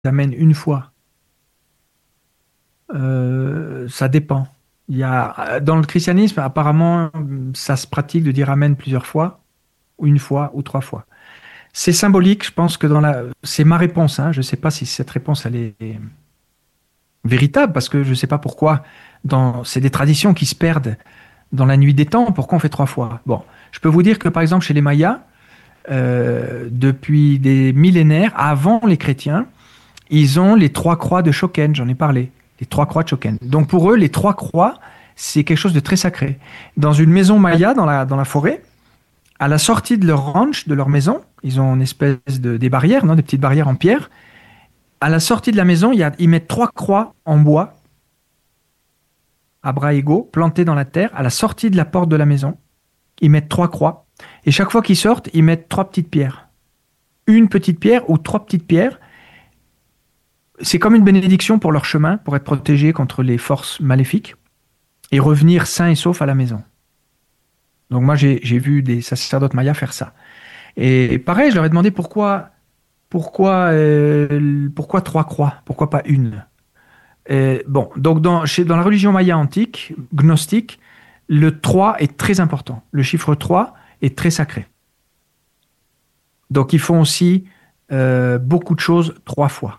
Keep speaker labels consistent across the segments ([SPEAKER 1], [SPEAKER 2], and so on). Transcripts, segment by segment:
[SPEAKER 1] amènent une fois. Ça dépend. Dans le christianisme, apparemment, ça se pratique de dire Amen plusieurs fois, ou une fois, ou trois fois. C'est symbolique, je pense que c'est ma réponse, hein. Je ne sais pas si cette réponse, elle est véritable, parce que je ne sais pas pourquoi. C'est des traditions qui se perdent dans la nuit des temps. Pourquoi on fait trois fois? Bon, je peux vous dire que, par exemple, chez les Mayas, depuis des millénaires, avant les chrétiens, ils ont les trois croix de Choquén, j'en ai parlé, les trois croix de Choquén. Donc pour eux, les trois croix, c'est quelque chose de très sacré. Dans une maison maya, dans la forêt, à la sortie de leur ranch, de leur maison, ils ont une espèce des barrières, non, des petites barrières en pierre. À la sortie de la maison, ils mettent trois croix en bois, à bras égaux, plantées dans la terre. À la sortie de la porte de la maison, ils mettent trois croix. Et chaque fois qu'ils sortent, ils mettent trois petites pierres. Une petite pierre ou trois petites pierres. C'est comme une bénédiction pour leur chemin, pour être protégés contre les forces maléfiques et revenir sains et saufs à la maison. Donc moi, j'ai vu des sacerdotes mayas faire ça. Et pareil, je leur ai demandé pourquoi trois croix, pourquoi pas une. Bon, donc dans la religion maya antique, gnostique, le 3 est très important. Le chiffre 3 est très sacré. Donc ils font aussi beaucoup de choses trois fois.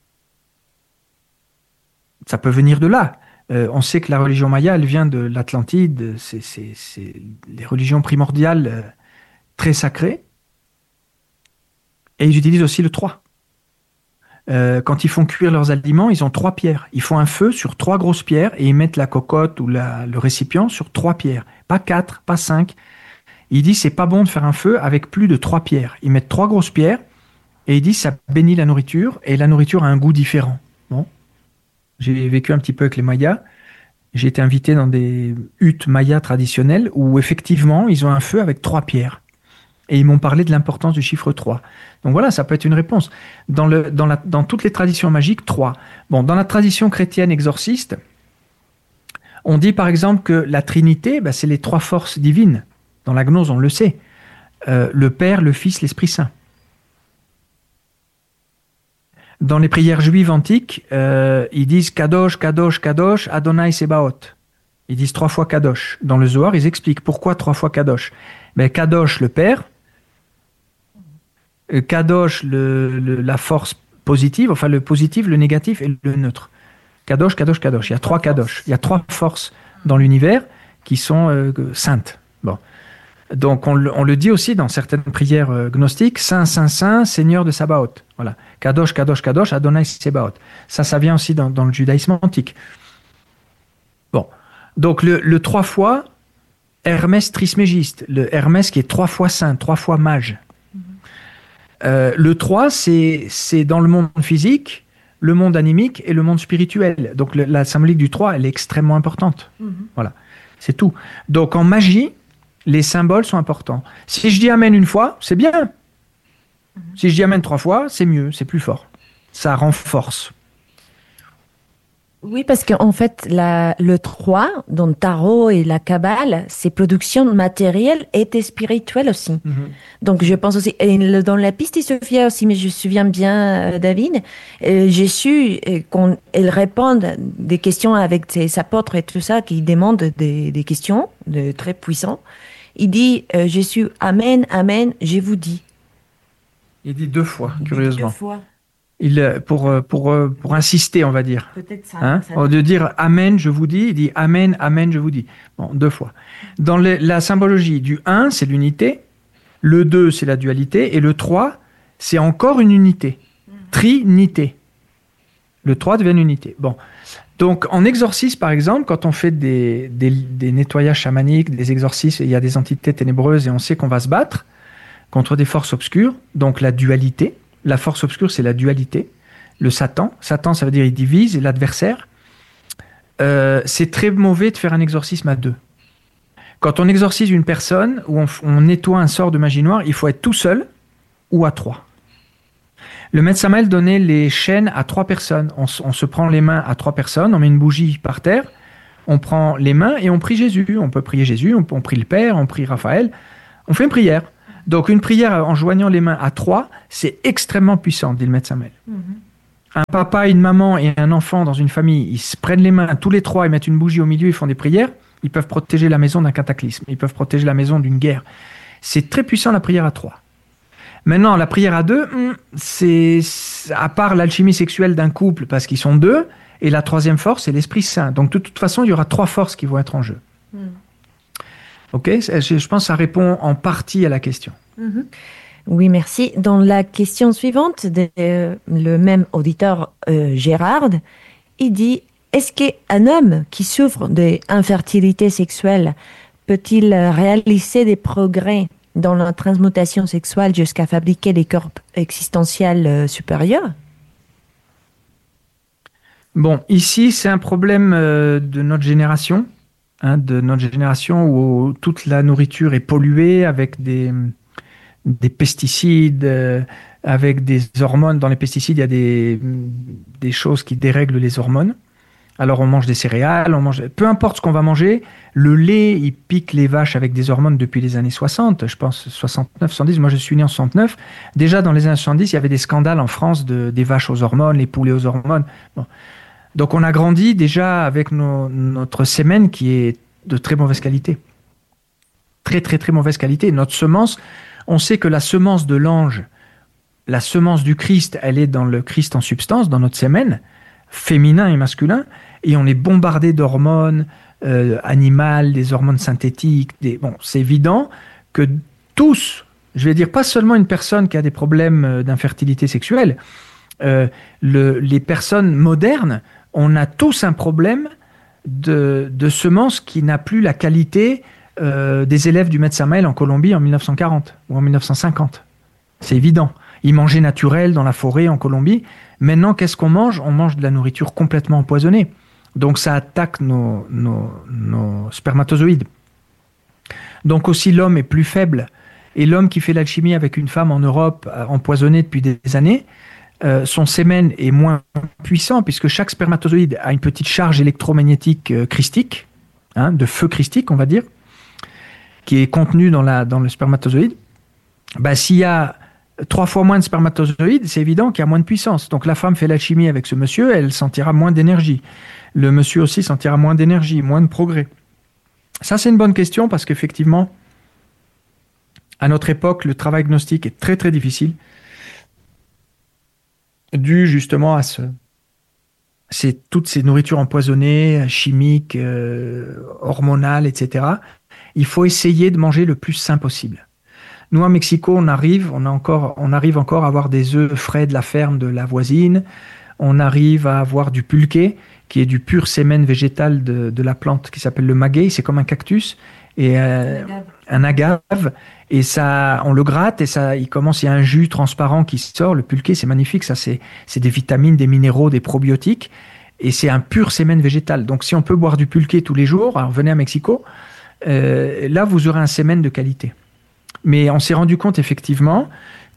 [SPEAKER 1] Ça peut venir de là. On sait que la religion maya, elle vient de l'Atlantide. C'est les religions primordiales très sacrées. Et ils utilisent aussi le 3. Quand ils font cuire leurs aliments, ils ont trois pierres. Ils font un feu sur trois grosses pierres et ils mettent la cocotte ou le récipient sur trois pierres. Pas quatre, pas cinq. Ils disent c'est pas bon de faire un feu avec plus de trois pierres. Ils mettent trois grosses pierres et ils disent ça bénit la nourriture et la nourriture a un goût différent. Bon. J'ai vécu un petit peu avec les Mayas. J'ai été invité dans des huttes mayas traditionnelles où effectivement ils ont un feu avec trois pierres. Et ils m'ont parlé de l'importance du chiffre 3. Donc voilà, ça peut être une réponse. Dans toutes les traditions magiques, 3. Bon, dans la tradition chrétienne exorciste, on dit par exemple que la Trinité, c'est les trois forces divines. Dans la gnose, on le sait. Le Père, le Fils, l'Esprit Saint. Dans les prières juives antiques, ils disent Kadosh, Kadosh, Kadosh, Adonai Sebaot. Ils disent trois fois Kadosh. Dans le Zohar, ils expliquent pourquoi trois fois Kadosh. Kadosh, le Père. Kadosh, la force positive, enfin le positif, le négatif et le neutre. Kadosh, Kadosh, Kadosh. Il y a trois Kadosh. Il y a trois forces dans l'univers qui sont saintes. Bon. Donc on le dit aussi dans certaines prières gnostiques, Saint, Saint, Saint, Seigneur de Sabaoth. Voilà. Kadosh, Kadosh, Kadosh, Adonai Sebaoth. Ça vient aussi dans le judaïsme antique. Bon. Donc le trois fois, Hermès Trismégiste, le Hermès qui est trois fois saint, trois fois mage. Le 3, c'est dans le monde physique, le monde animique et le monde spirituel. Donc la symbolique du 3, elle est extrêmement importante. Voilà, c'est tout. Donc en magie, les symboles sont importants. Si je dis Amen une fois, c'est bien. Si je dis Amen trois fois, c'est mieux, c'est plus fort. Ça renforce.
[SPEAKER 2] Oui, parce qu'en fait, le 3, dans le tarot et la Kabbale, c'est production matérielle et spirituelle aussi. Donc, je pense aussi, et dans la piste Sophia aussi, mais je me souviens bien, David, j'ai su, quand elle répond des questions avec ses apôtres et tout ça, qui demandent des questions très puissantes, il dit, je suis Amen, Amen, je vous dis.
[SPEAKER 1] Il dit deux fois, curieusement.
[SPEAKER 2] Deux fois.
[SPEAKER 1] Pour insister, on va dire.
[SPEAKER 2] Peut-être ça.
[SPEAKER 1] Hein? Au lieu de dire Amen, je vous dis, il dit Amen, Amen, je vous dis. Bon, deux fois. Dans la symbologie du 1, c'est l'unité. Le 2, c'est la dualité. Et le 3, c'est encore une unité. Trinité. Le 3 devient une unité. Bon. Donc, en exorcisme, par exemple, quand on fait des nettoyages chamaniques, des exorcismes, il y a des entités ténébreuses et on sait qu'on va se battre contre des forces obscures. Donc, la dualité. La force obscure, c'est la dualité. Le Satan. Satan, ça veut dire il divise, et l'adversaire. C'est très mauvais de faire un exorcisme à deux. Quand on exorcise une personne, ou on nettoie un sort de magie noire, il faut être tout seul ou à trois. Le maître Samael donnait les chaînes à trois personnes. On se prend les mains à trois personnes, on met une bougie par terre, on prend les mains et on prie Jésus. On peut prier Jésus, on prie le Père, on prie Raphaël. On fait une prière. Donc une prière en joignant les mains à trois, c'est extrêmement puissant, dit le maître Samael. Un papa, une maman et un enfant dans une famille, ils se prennent les mains, tous les trois, ils mettent une bougie au milieu, ils font des prières, ils peuvent protéger la maison d'un cataclysme, ils peuvent protéger la maison d'une guerre. C'est très puissant la prière à trois. Maintenant, la prière à deux, c'est à part l'alchimie sexuelle d'un couple, parce qu'ils sont deux, et la troisième force, c'est l'Esprit Saint. Donc, de toute façon, il y aura trois forces qui vont être en jeu. Ok, je pense que ça répond en partie à la question.
[SPEAKER 2] Oui, merci. Dans la question suivante, le même auditeur Gérard, il dit, est-ce qu'un homme qui souffre d'infertilité sexuelle peut-il réaliser des progrès dans la transmutation sexuelle jusqu'à fabriquer des corps existentiels supérieurs?
[SPEAKER 1] Bon, ici, c'est un problème de notre génération, où toute la nourriture est polluée avec des pesticides, avec des hormones. Dans les pesticides, il y a des choses qui dérèglent les hormones. Alors, on mange des céréales, peu importe ce qu'on va manger. Le lait, il pique les vaches avec des hormones depuis les années 60, je pense 69, 70. Moi, je suis né en 69. Déjà, dans les années 70, il y avait des scandales en France des vaches aux hormones, les poulets aux hormones. Bon. Donc, on a grandi déjà avec notre sémène qui est de très mauvaise qualité. Très, très, très mauvaise qualité. Notre semence, on sait que la semence de l'ange, la semence du Christ, elle est dans le Christ en substance, dans notre sémène, féminin et masculin, et on est bombardé d'hormones animales, des hormones synthétiques. C'est évident que tous, je vais dire pas seulement une personne qui a des problèmes d'infertilité sexuelle, les personnes modernes, on a tous un problème de semence qui n'a plus la qualité des élèves du Maître Samael en Colombie en 1940 ou en 1950. C'est évident. Ils mangeaient naturel dans la forêt en Colombie. Maintenant, qu'est-ce qu'on mange? On mange de la nourriture complètement empoisonnée. Donc, ça attaque nos spermatozoïdes. Donc aussi, l'homme est plus faible. Et l'homme qui fait l'alchimie avec une femme en Europe, empoisonnée depuis des années, son sémen est moins puissant puisque chaque spermatozoïde a une petite charge électromagnétique christique, de feu christique, on va dire, qui est contenue dans le spermatozoïde. S'il y a 3 fois moins de spermatozoïdes, c'est évident qu'il y a moins de puissance. Donc la femme fait l'alchimie avec ce monsieur, elle sentira moins d'énergie. Le monsieur aussi sentira moins d'énergie, moins de progrès. Ça, c'est une bonne question parce qu'effectivement, à notre époque, le travail gnostique est très très difficile, dû justement à toutes ces nourritures empoisonnées, chimiques, hormonales, etc. Il faut essayer de manger le plus sain possible. Nous, à Mexico, on arrive encore à avoir des œufs frais de la ferme de la voisine. On arrive à avoir du pulque, qui est du pur sémen végétal de la plante qui s'appelle le maguey. C'est comme un cactus et un agave. Et ça, on le gratte et il y a un jus transparent qui sort. Le pulque, c'est magnifique. Ça, c'est des vitamines, des minéraux, des probiotiques. Et c'est un pur sémen végétal. Donc, si on peut boire du pulque tous les jours, alors venez à Mexico, là, vous aurez un sémen de qualité. Mais on s'est rendu compte effectivement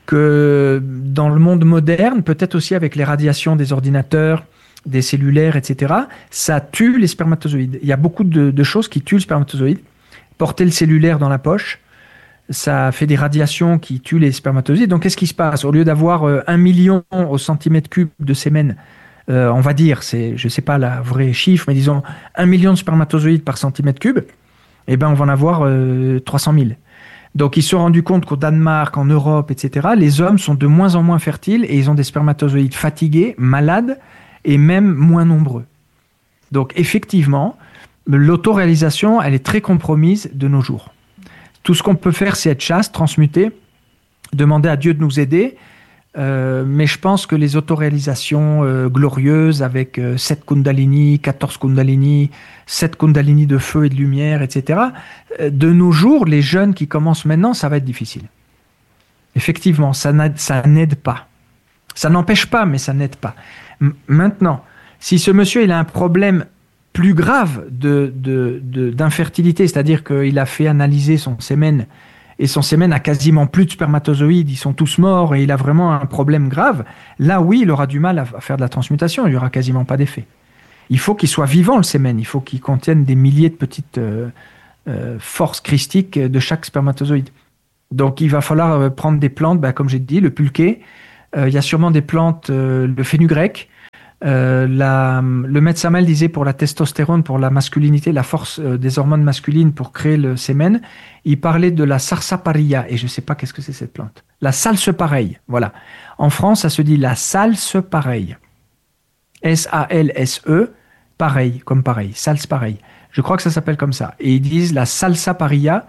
[SPEAKER 1] que dans le monde moderne, peut-être aussi avec les radiations des ordinateurs, des cellulaires, etc., ça tue les spermatozoïdes. Il y a beaucoup de choses qui tuent le spermatozoïde. Porter le cellulaire dans la poche, ça fait des radiations qui tuent les spermatozoïdes. Donc, qu'est-ce qui se passe? Au lieu d'avoir 1 million au centimètre cube de sémen, on va dire, je ne sais pas la vraie chiffre, mais disons 1 million de spermatozoïdes par centimètre cube, on va en avoir 300 000. Donc, ils se sont rendus compte qu'au Danemark, en Europe, etc., les hommes sont de moins en moins fertiles et ils ont des spermatozoïdes fatigués, malades et même moins nombreux. Donc, effectivement, l'autoréalisation, elle est très compromise de nos jours. Tout ce qu'on peut faire, c'est être chaste, transmuter, demander à Dieu de nous aider. Mais je pense que les autoréalisations glorieuses avec 7 kundalini, 14 kundalini, 7 kundalini de feu et de lumière, etc., de nos jours, les jeunes qui commencent maintenant, ça va être difficile. Effectivement, ça n'aide pas. Ça n'empêche pas, mais ça n'aide pas. Maintenant, si ce monsieur il a un problème plus grave d'infertilité, c'est-à-dire qu'il a fait analyser son sémen et son sémen a quasiment plus de spermatozoïdes, ils sont tous morts et il a vraiment un problème grave, là oui, il aura du mal à faire de la transmutation, il n'y aura quasiment pas d'effet. Il faut qu'il soit vivant le sémen, il faut qu'il contienne des milliers de petites forces christiques de chaque spermatozoïde. Donc il va falloir prendre des plantes, comme j'ai dit, le pulque, Il y a sûrement des plantes, le fenugrec. Le maître Samuel disait pour la testostérone, pour la masculinité, la force des hormones masculines pour créer le sémen, il parlait de la sarsaparilla, et je ne sais pas qu'est-ce que c'est cette plante. La salsepareille, voilà. En France, ça se dit la salsepareille. S-A-L-S-E, pareil, comme pareil, salsepareille. Je crois que ça s'appelle comme ça. Et ils disent la salsa parilla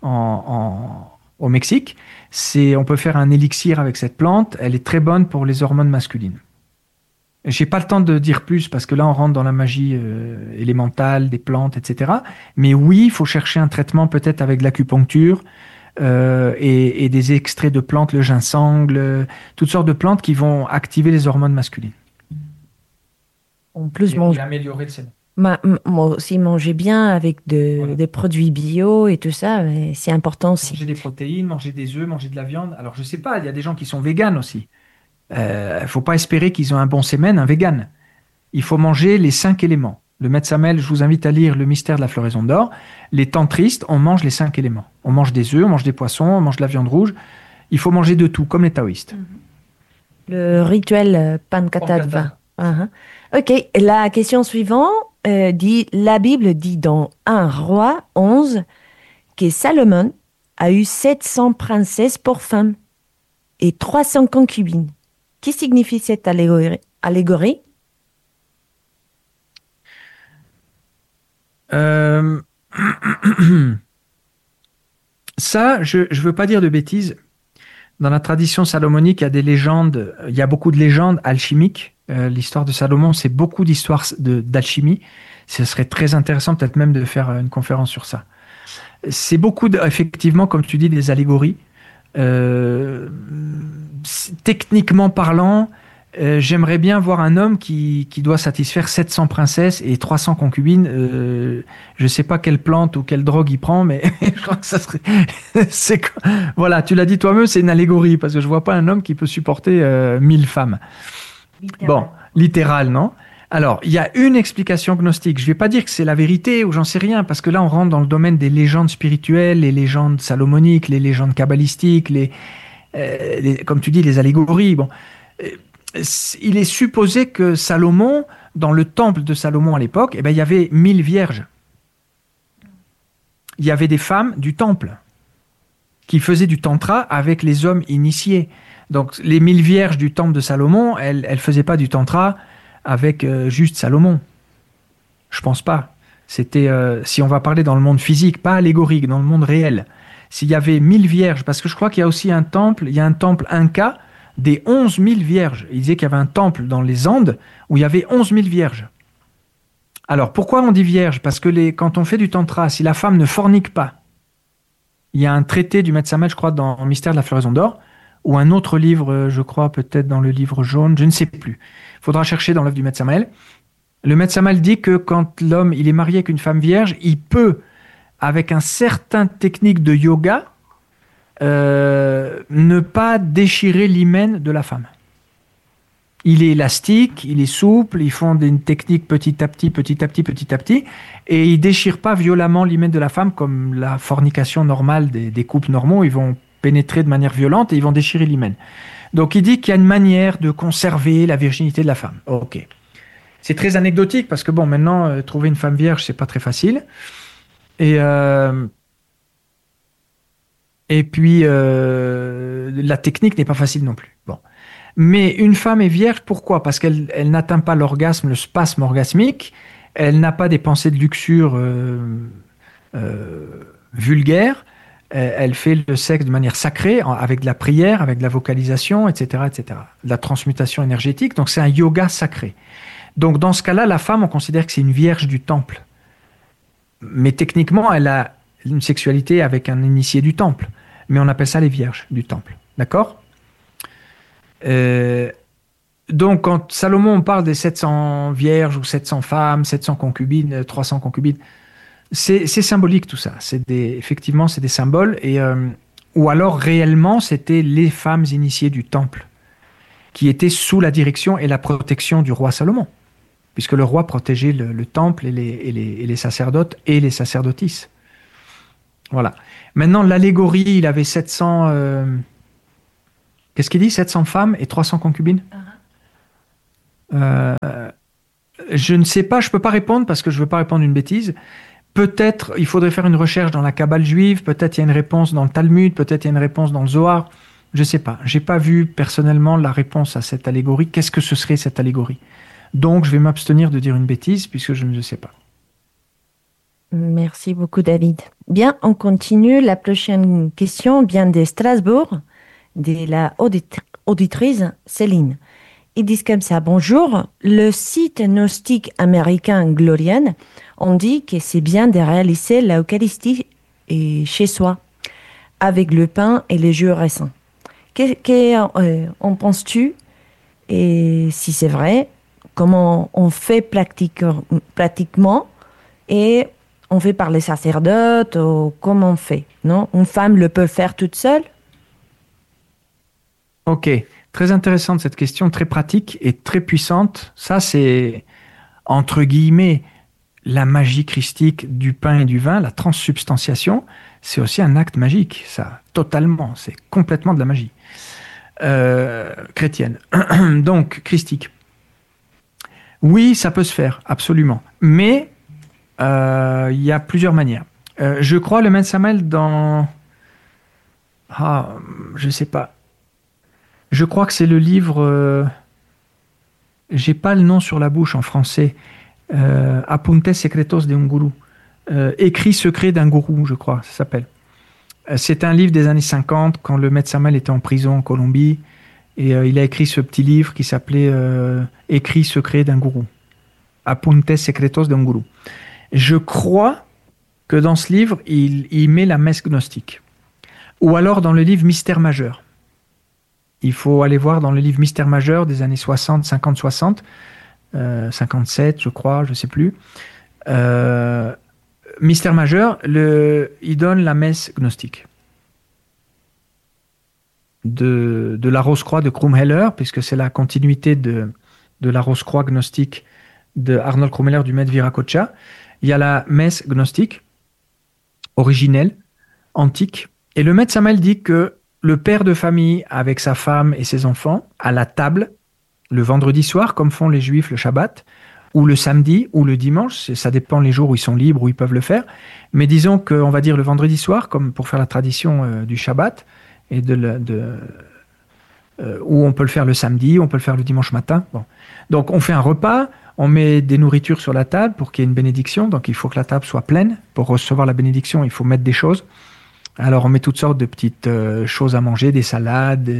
[SPEAKER 1] au Mexique. On peut faire un élixir avec cette plante. Elle est très bonne pour les hormones masculines. J'ai pas le temps de dire plus parce que là on rentre dans la magie élémentale des plantes, etc. Mais oui, il faut chercher un traitement peut-être avec de l'acupuncture et des extraits de plantes, le ginseng, toutes sortes de plantes qui vont activer les hormones masculines.
[SPEAKER 2] En plus,
[SPEAKER 1] et améliorer le sémen.
[SPEAKER 2] Moi aussi, manger bien avec des produits bio et tout ça, c'est important aussi.
[SPEAKER 1] Manger des protéines, manger des œufs, manger de la viande. Alors, je sais pas, il y a des gens qui sont véganes aussi. Faut pas espérer qu'ils ont un bon sémen, un vegan. Il faut manger les 5 éléments. Le maître Samuel, je vous invite à lire Le mystère de la floraison d'or. Les tantristes, on mange les 5 éléments. On mange des œufs, on mange des poissons, on mange de la viande rouge. Il faut manger de tout, comme les taoïstes.
[SPEAKER 2] Le rituel Pankatattva. Ok, la question suivante dit, la Bible dit dans 1 Roi 11 que Salomon a eu 700 princesses pour femmes et 300 concubines. Que signifie cette allégorie?
[SPEAKER 1] Ça, je ne veux pas dire de bêtises. Dans la tradition salomonique, il y a des légendes, il y a beaucoup de légendes alchimiques. L'histoire de Salomon, c'est beaucoup d'histoires d'alchimie. Ce serait très intéressant peut-être même de faire une conférence sur ça. C'est beaucoup, effectivement, comme tu dis, des allégories. Techniquement parlant, j'aimerais bien voir un homme qui doit satisfaire 700 princesses et 300 concubines. Je ne sais pas quelle plante ou quelle drogue il prend, mais je crois que ça serait... Voilà, tu l'as dit toi-même, c'est une allégorie, parce que je ne vois pas un homme qui peut supporter 1000 femmes. Littéral. Bon, littéral, non? Alors, il y a une explication gnostique. Je ne vais pas dire que c'est la vérité ou j'en sais rien, parce que là, on rentre dans le domaine des légendes spirituelles, les légendes salomoniques, les légendes kabbalistiques, comme tu dis, les allégories. Bon, il est supposé que Salomon, dans le temple de Salomon à l'époque, il y avait 1000 vierges. Il y avait des femmes du temple qui faisaient du tantra avec les hommes initiés. Donc, les 1000 vierges du temple de Salomon, elles ne faisaient pas du tantra avec juste Salomon. Je pense pas. C'était, si on va parler dans le monde physique, pas allégorique, dans le monde réel. S'il y avait 1000 vierges, parce que je crois qu'il y a aussi un temple Inca des 11 000 vierges. Il disait qu'il y avait un temple dans les Andes où il y avait 11 000 vierges. Alors, pourquoi on dit vierge? Parce que quand on fait du tantra, si la femme ne fornique pas, il y a un traité du maître Samuel, je crois, dans Mystère de la floraison d'or, ou un autre livre, je crois, peut-être dans le livre jaune, je ne sais plus. Il faudra chercher dans l'œuvre du maître Samuel. Le maître Samuel dit que quand l'homme il est marié avec une femme vierge, il peut, avec un certain technique de yoga, ne pas déchirer l'hymen de la femme. Il est élastique, il est souple, ils font une technique petit à petit, et il ne déchire pas violemment l'hymen de la femme comme la fornication normale des couples normaux. Ils vont pénétrer de manière violente et ils vont déchirer l'hymen. Donc il dit qu'il y a une manière de conserver la virginité de la femme. Ok. C'est très anecdotique parce que bon, maintenant, trouver une femme vierge, c'est pas très facile. Et puis, la technique n'est pas facile non plus. Bon. Mais une femme est vierge, pourquoi? Parce qu'elle n'atteint pas l'orgasme, le spasme orgasmique, elle n'a pas des pensées de luxure vulgaires, elle fait le sexe de manière sacrée, avec de la prière, avec de la vocalisation, etc., etc. De la transmutation énergétique, donc c'est un yoga sacré. Donc dans ce cas-là, la femme, on considère que c'est une vierge du temple. Mais techniquement, elle a une sexualité avec un initié du temple. Mais on appelle ça les vierges du temple. D'accord ? Donc, quand Salomon parle des 700 vierges ou 700 femmes, 700 concubines, 300 concubines, c'est symbolique tout ça. Effectivement, c'est des symboles. Ou alors, réellement, c'était les femmes initiées du temple qui étaient sous la direction et la protection du roi Salomon, puisque le roi protégeait le temple et les sacerdotes et les sacerdotisses. Voilà. Maintenant, l'allégorie, il avait 700... Qu'est-ce qu'il dit? 700 femmes et 300 concubines? Je ne sais pas, je ne peux pas répondre parce que je ne veux pas répondre une bêtise. Peut-être il faudrait faire une recherche dans la Kabbale juive, peut-être il y a une réponse dans le Talmud, peut-être il y a une réponse dans le Zohar. Je ne sais pas. Je n'ai pas vu personnellement la réponse à cette allégorie. Qu'est-ce que ce serait cette allégorie? Donc je vais m'abstenir de dire une bêtise puisque je ne sais pas.
[SPEAKER 2] Merci beaucoup, David. Bien, on continue. La prochaine question vient de Strasbourg, de la auditrice Céline. Ils disent comme ça: bonjour, le site gnostique américain Glorian, on dit que c'est bien de réaliser l'Eucharistie chez soi, avec le pain et les jus récents. Qu'en penses-tu? Et si c'est vrai, comment on fait pratiquement? Et on fait par les sacerdotes, ou comment on fait? Non? Une femme le peut faire toute seule?
[SPEAKER 1] Ok, très intéressante cette question, très pratique et très puissante. Ça, c'est, entre guillemets, la magie christique du pain et du vin, la transsubstantiation. C'est aussi un acte magique, ça, totalement. C'est complètement de la magie chrétienne. Donc, christique. Oui, ça peut se faire, absolument. Mais il y a plusieurs manières. Je crois le Maître Samuel dans... je sais pas. Je crois que c'est le livre... j'ai pas le nom sur la bouche en français. Apuntes secretos de un gourou. Écrit secret d'un gourou, je crois, ça s'appelle. C'est un livre des années 50, quand le Maître Samuel était en prison en Colombie. Et il a écrit ce petit livre qui s'appelait Écrit secret d'un gourou. Apuntes secretos de un gourou. Je crois que dans ce livre, il met la messe gnostique. Ou alors dans le livre Mystère majeur. Il faut aller voir dans le livre Mystère majeur des années 60, 50, 60, 57, je crois, je ne sais plus. Mystère majeur, il donne la messe gnostique. De la Rose-Croix de Krumheller, puisque c'est la continuité de la Rose-Croix gnostique de Arnold Krumheller du Maître Viracocha. Il y a la messe gnostique, originelle, antique. Et le Maître Samuel dit que le père de famille, avec sa femme et ses enfants, à la table, le vendredi soir, comme font les Juifs le Shabbat, ou le samedi, ou le dimanche, ça dépend les jours où ils sont libres, où ils peuvent le faire. Mais disons qu'on va dire le vendredi soir, comme pour faire la tradition du Shabbat, et où on peut le faire le samedi, on peut le faire le dimanche matin. Bon. Donc on fait un repas, on met des nourritures sur la table pour qu'il y ait une bénédiction. Donc il faut que la table soit pleine. Pour recevoir la bénédiction, il faut mettre des choses. Alors on met toutes sortes de petites choses à manger, des salades,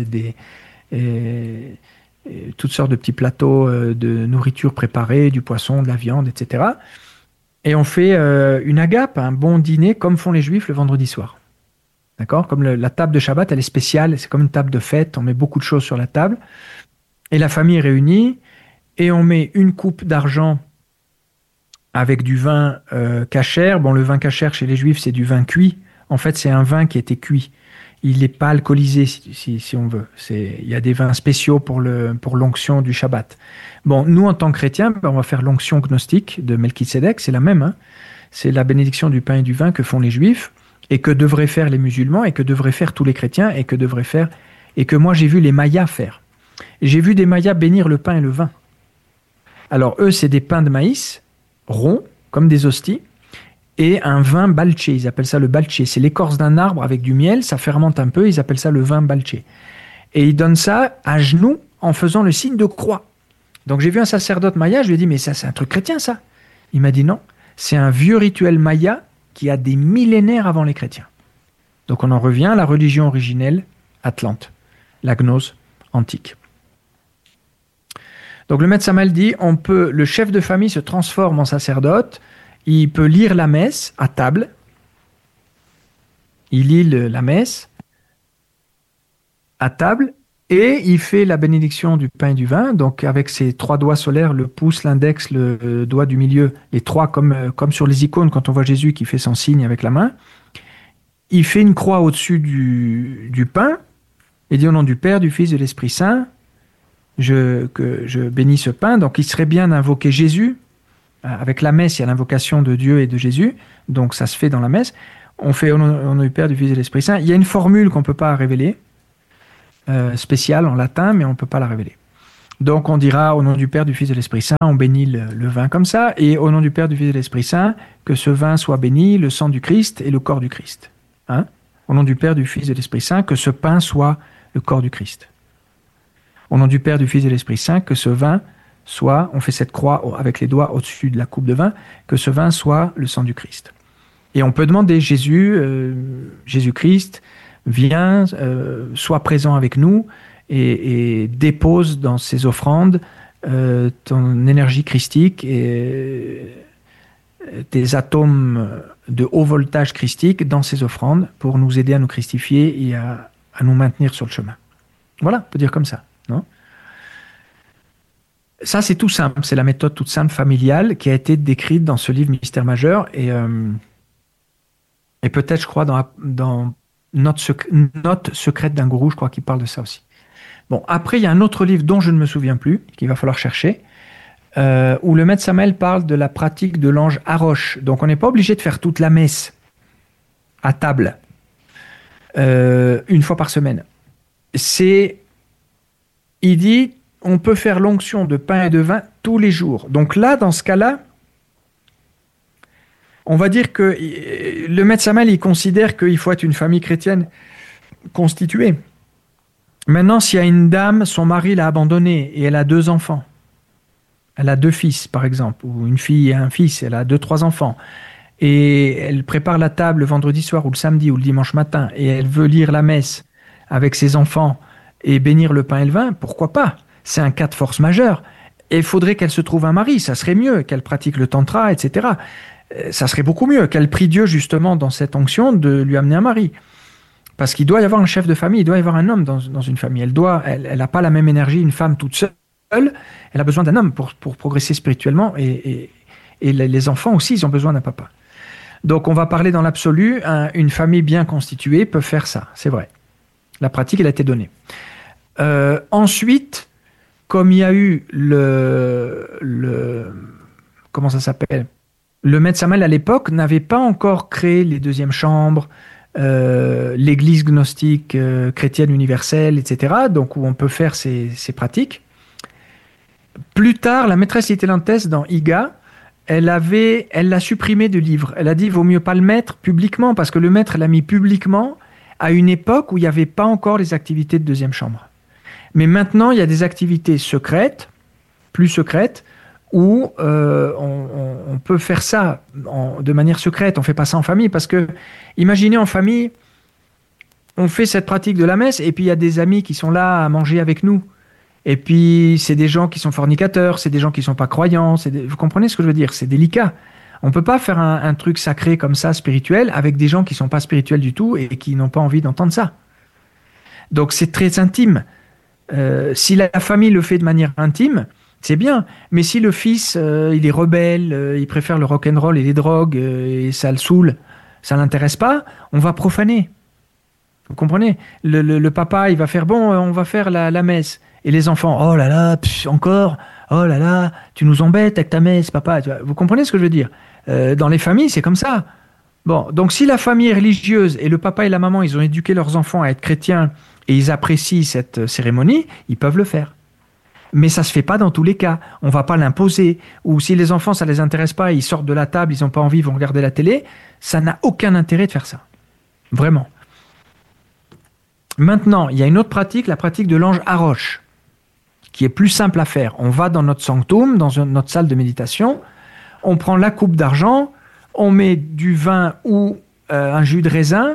[SPEAKER 1] toutes sortes de petits plateaux de nourriture préparée, du poisson, de la viande, etc. Et on fait une agape, un bon dîner, comme font les Juifs le vendredi soir. D'accord? Comme la table de Shabbat, elle est spéciale, c'est comme une table de fête, on met beaucoup de choses sur la table. Et la famille est réunie, et on met une coupe d'argent avec du vin kasher. Bon, le vin kasher chez les Juifs, c'est du vin cuit. En fait, c'est un vin qui a été cuit. Il n'est pas alcoolisé, si on veut. Il y a des vins spéciaux pour l'onction du Shabbat. Bon, nous, en tant que chrétiens, on va faire l'onction gnostique de Melchisedec, c'est la même. Hein. C'est la bénédiction du pain et du vin que font les Juifs, et que devraient faire les musulmans, et que devraient faire tous les chrétiens, et que moi, j'ai vu les Mayas faire. J'ai vu des Mayas bénir le pain et le vin. Alors, eux, c'est des pains de maïs, ronds, comme des hosties, et un vin balché, ils appellent ça le balché. C'est l'écorce d'un arbre avec du miel, ça fermente un peu, ils appellent ça le vin balché. Et ils donnent ça à genoux en faisant le signe de croix. Donc j'ai vu un sacerdote maya, je lui ai dit, mais ça c'est un truc chrétien ça? Il m'a dit non, c'est un vieux rituel maya qui a des millénaires avant les chrétiens. Donc on en revient à la religion originelle atlante, la gnose antique. Donc le Maître Samuel dit, le chef de famille se transforme en sacerdote. Il peut lire la messe à table. Il lit la messe à table et il fait la bénédiction du pain et du vin. Donc avec ses 3 doigts solaires, le pouce, l'index, le doigt du milieu, les 3 comme sur les icônes quand on voit Jésus qui fait son signe avec la main. Il fait une croix au-dessus du pain et dit au nom du Père, du Fils et de l'Esprit Saint, que je bénis ce pain. Donc il serait bien d'invoquer Jésus. Avec la messe, il y a l'invocation de Dieu et de Jésus, donc ça se fait dans la messe. On fait au nom du Père, du Fils et de l'Esprit Saint. Il y a une formule qu'on ne peut pas révéler, spéciale en latin, mais on ne peut pas la révéler. Donc on dira au nom du Père, du Fils et de l'Esprit Saint, on bénit le vin comme ça, et au nom du Père, du Fils et de l'Esprit Saint, que ce vin soit béni, le sang du Christ et le corps du Christ. Hein? Au nom du Père, du Fils et de l'Esprit Saint, que ce pain soit le corps du Christ. Au nom du Père, du Fils et de l'Esprit Saint, que ce vin soit, on fait cette croix avec les doigts au-dessus de la coupe de vin, que ce vin soit le sang du Christ. Et on peut demander, Jésus-Christ, viens, sois présent avec nous et dépose dans ces offrandes ton énergie christique et tes atomes de haut voltage christique dans ces offrandes pour nous aider à nous christifier et à nous maintenir sur le chemin. Voilà, on peut dire comme ça, non ? Ça, c'est tout simple. C'est la méthode toute simple familiale qui a été décrite dans ce livre Mystère majeur et peut-être, je crois, dans Note secrète d'un gourou, je crois qu'il parle de ça aussi. Bon, après, il y a un autre livre dont je ne me souviens plus, qu'il va falloir chercher, où le maître Samael parle de la pratique de l'ange Harosh. Donc, on n'est pas obligé de faire toute la messe à table, une fois par semaine. Il dit, on peut faire l'onction de pain et de vin tous les jours. Donc là, dans ce cas-là, on va dire que le maître Samael, il considère qu'il faut être une famille chrétienne constituée. Maintenant, s'il y a une dame, son mari l'a abandonnée et elle a 2 enfants, elle a 2 fils par exemple, ou une fille et un fils, elle a 2-3 enfants, et elle prépare la table le vendredi soir ou le samedi ou le dimanche matin, et elle veut lire la messe avec ses enfants et bénir le pain et le vin, pourquoi pas ? C'est un cas de force majeure. Et il faudrait qu'elle se trouve un mari, ça serait mieux, qu'elle pratique le tantra, etc. Ça serait beaucoup mieux qu'elle prie Dieu justement dans cette onction de lui amener un mari. Parce qu'il doit y avoir un chef de famille, il doit y avoir un homme dans une famille. Elle n'a pas la même énergie, une femme toute seule. Elle a besoin d'un homme pour progresser spirituellement et les enfants aussi, ils ont besoin d'un papa. Donc on va parler dans l'absolu, une famille bien constituée peut faire ça, c'est vrai. La pratique, elle a été donnée. Ensuite, comme il y a eu comment ça s'appelle ? Le maître Samael, à l'époque, n'avait pas encore créé les deuxièmes chambres, l'église gnostique chrétienne universelle, etc., donc où on peut faire ces pratiques. Plus tard, la maîtresse Littélantes, dans Iga, elle l'a supprimé du livre. Elle a dit, il vaut mieux pas le mettre publiquement, parce que le maître l'a mis publiquement à une époque où il n'y avait pas encore les activités de deuxième chambre. Mais maintenant, il y a des activités secrètes, plus secrètes, où on peut faire ça de manière secrète, on ne fait pas ça en famille, parce que, imaginez en famille, on fait cette pratique de la messe, et puis il y a des amis qui sont là à manger avec nous, et puis c'est des gens qui sont fornicateurs, c'est des gens qui ne sont pas croyants, vous comprenez ce que je veux dire, c'est délicat. On ne peut pas faire un truc sacré comme ça, spirituel, avec des gens qui ne sont pas spirituels du tout, et qui n'ont pas envie d'entendre ça. Donc c'est très intime. Si la famille le fait de manière intime, c'est bien, mais si le fils, il est rebelle, il préfère le rock'n'roll et les drogues, et ça le saoule, ça ne l'intéresse pas, on va profaner. Vous comprenez ? Le papa, il va faire, bon, on va faire la messe. Et les enfants, oh là là, encore, oh là là, tu nous embêtes avec ta messe, papa. Vous comprenez ce que je veux dire ? Dans les familles, c'est comme ça. Bon, donc si la famille est religieuse, et le papa et la maman, ils ont éduqué leurs enfants à être chrétiens, et ils apprécient cette cérémonie, ils peuvent le faire. Mais ça ne se fait pas dans tous les cas. On ne va pas l'imposer. Ou si les enfants, ça ne les intéresse pas, ils sortent de la table, ils n'ont pas envie, ils vont regarder la télé, ça n'a aucun intérêt de faire ça. Vraiment. Maintenant, il y a une autre pratique, la pratique de l'ange Harosh, qui est plus simple à faire. On va dans notre sanctum, dans notre salle de méditation, on prend la coupe d'argent, on met du vin ou un jus de raisin,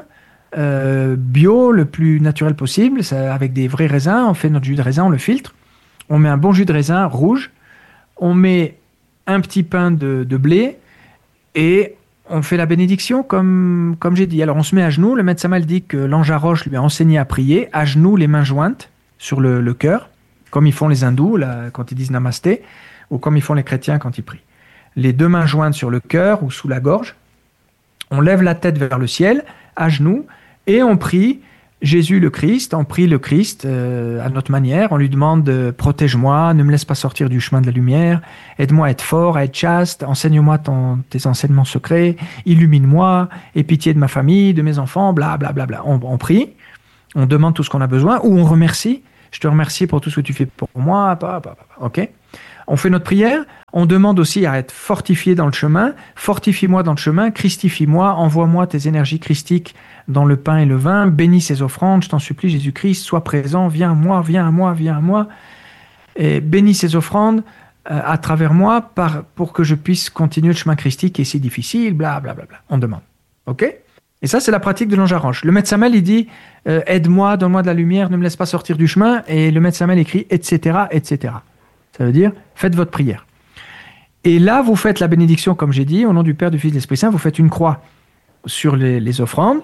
[SPEAKER 1] bio, le plus naturel possible, avec des vrais raisins, on fait notre jus de raisin, on le filtre, on met un bon jus de raisin rouge, on met un petit pain de blé et on fait la bénédiction comme j'ai dit. Alors on se met à genoux, le maître Samael dit que l'ange Harosh lui a enseigné à prier, à genoux, les mains jointes sur le cœur, comme ils font les hindous là, quand ils disent namasté, ou comme ils font les chrétiens quand ils prient. Les 2 mains jointes sur le cœur ou sous la gorge, on lève la tête vers le ciel, à genoux, et on prie Jésus le Christ, on prie le Christ à notre manière, on lui demande « Protège-moi, ne me laisse pas sortir du chemin de la lumière, aide-moi à être fort, à être chaste, enseigne-moi tes enseignements secrets, illumine-moi, aie pitié de ma famille, de mes enfants, bla bla bla bla ». On prie, On demande tout ce qu'on a besoin ou on remercie. Je te remercie pour tout ce que tu fais pour moi. Ok. On fait notre prière. On demande aussi à être fortifié dans le chemin. Fortifie-moi dans le chemin. Christifie-moi. Envoie-moi tes énergies christiques dans le pain et le vin. Bénis ces offrandes. Je t'en supplie, Jésus-Christ, sois présent. Viens à moi, viens à moi, viens à moi. Et bénis ces offrandes à travers moi pour que je puisse continuer le chemin christique qui est si difficile. Bla, bla, bla, bla. On demande. Ok. Et ça, c'est la pratique de l'ange Aroche. Le maître Samuel, il dit aide-moi, donne-moi de la lumière, ne me laisse pas sortir du chemin. Et le maître Samuel écrit etc., etc. Ça veut dire faites votre prière. Et là, vous faites la bénédiction, comme j'ai dit, au nom du Père, du Fils et de l'Esprit Saint. Vous faites une croix sur les offrandes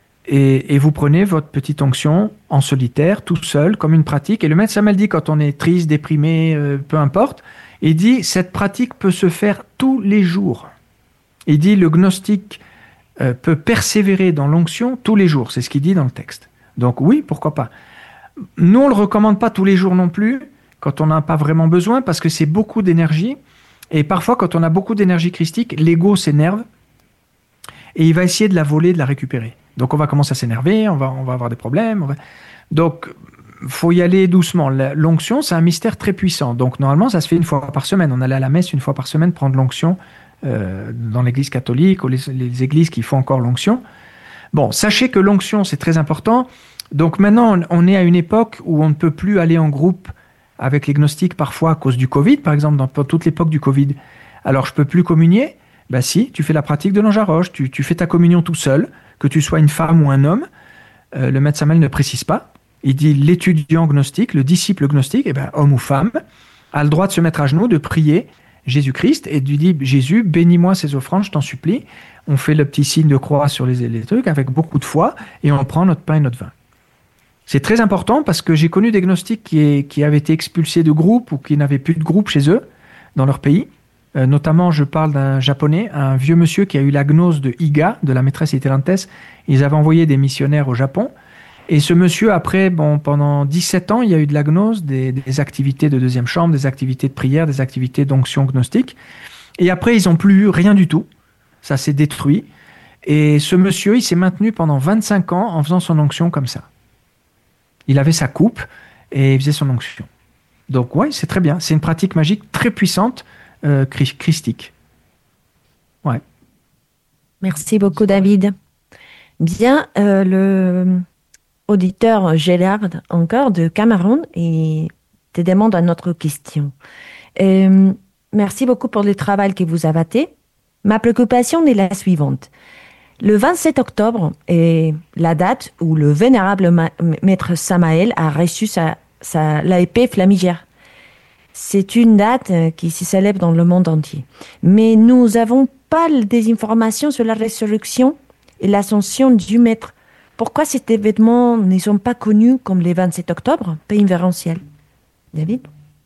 [SPEAKER 1] et vous prenez votre petite onction en solitaire, tout seul, comme une pratique. Et le maître Samuel dit quand on est triste, déprimé, peu importe, il dit cette pratique peut se faire tous les jours. Il dit le gnostique peut persévérer dans l'onction tous les jours. C'est ce qu'il dit dans le texte. Donc oui, pourquoi pas. Nous, on ne le recommande pas tous les jours non plus, quand on n'a pas vraiment besoin, parce que c'est beaucoup d'énergie. Et parfois, quand on a beaucoup d'énergie christique, l'ego s'énerve et il va essayer de la voler, de la récupérer. Donc on va commencer à s'énerver, on va avoir des problèmes. Donc, il faut y aller doucement. L'onction, c'est un mystère très puissant. Donc normalement, ça se fait une fois par semaine. On allait à la messe une fois par semaine prendre l'onction dans l'église catholique ou les églises qui font encore l'onction. Bon, sachez que l'onction, c'est très important. Donc maintenant, on est à une époque où on ne peut plus aller en groupe avec les gnostiques parfois à cause du Covid, par exemple, dans toute l'époque du Covid. Alors, je ne peux plus communier. Ben si, tu fais la pratique de l'ange Aroche, tu fais ta communion tout seul, que tu sois une femme ou un homme. Le maître Samuel ne précise pas. Il dit l'étudiant gnostique, le disciple gnostique, homme ou femme, a le droit de se mettre à genoux, de prier Jésus-Christ et de lui dire Jésus, bénis-moi ces offrandes, je t'en supplie. On fait le petit signe de croix sur les trucs avec beaucoup de foi et on prend notre pain et notre vin. C'est très important parce que j'ai connu des gnostiques qui avaient été expulsés de groupe ou qui n'avaient plus de groupe chez eux, dans leur pays. Notamment, je parle d'un japonais, un vieux monsieur qui a eu la gnose de Iga, de la maîtresse Itelantes. Ils avaient envoyé des missionnaires au Japon. Et ce monsieur, après, pendant 17 ans, il y a eu de la gnose, des activités de deuxième chambre, des activités de prière, des activités d'onction gnostique. Et après, ils n'ont plus eu rien du tout. Ça s'est détruit. Et ce monsieur, il s'est maintenu pendant 25 ans en faisant son onction comme ça. Il avait sa coupe et il faisait son onction. Donc ouais, c'est très bien. C'est une pratique magique très puissante, christique. Ouais.
[SPEAKER 2] Merci beaucoup, David. Bien, le auditeur Gérard, encore, de Cameroun, et te demande une autre question. Merci beaucoup pour le travail que vous avez fait. Ma préoccupation est la suivante. Le 27 octobre est la date où le vénérable maître Samael a reçu la épée flamigère. C'est une date qui se célèbre dans le monde entier. Mais nous n'avons pas des informations sur la résurrection et l'ascension du maître. Pourquoi ces événements ne sont pas connus comme le 27 octobre, paix invérantiel? David?